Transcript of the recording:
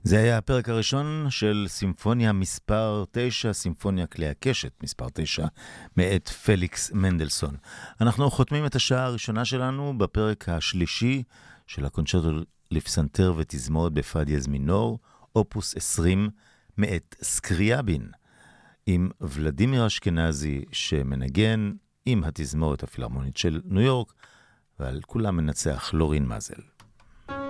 זה היה הפרק הראשון של סימפוניה מספר 9, סימפוניה כלי הקשת מספר 9, מאת פליקס מנדלסון. אנחנו חותמים את השעה הראשונה שלנו בפרק השלישי של הקונצ'רטו לפסנתר ותזמורת בפא דיאז מינור, אופוס 20, מאת סקריאבין, עם ולדימיר אשכנזי שמנגן עם התזמורת הפילהרמונית של ניו יורק, ועל כולם מנצח לורין מזל.